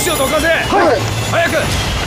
をどかせ。 はい。 早く。